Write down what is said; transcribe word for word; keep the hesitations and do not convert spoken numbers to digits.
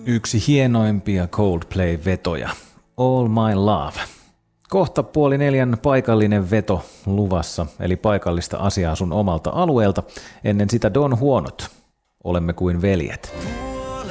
Yksi hienoimpia Coldplay-vetoja, All My Love. Kohta puoli neljän paikallinen veto luvassa, eli paikallista asiaa sun omalta alueelta. Ennen sitä Don Huonot. Olemme kuin veljet.